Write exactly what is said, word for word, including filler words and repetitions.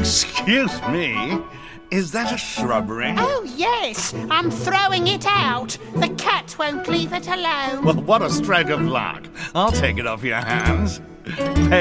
Excuse me, is that a shrubbery? Oh, yes, I'm throwing it out. The cat won't leave it alone. Well, what a stroke of luck. I'll take it off your hands. Pay